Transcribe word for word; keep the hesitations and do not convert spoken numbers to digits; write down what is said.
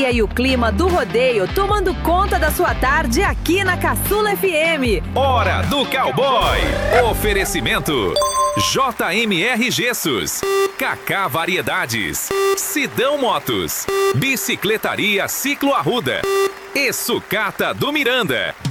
alegria e o clima do rodeio tomando conta da sua tarde aqui na Caçula F M. Hora do Cowboy. Oferecimento J M R Gessos, Cacá Variedades, Sidão Motos, Bicicletaria Ciclo Arruda e Sucata do Miranda.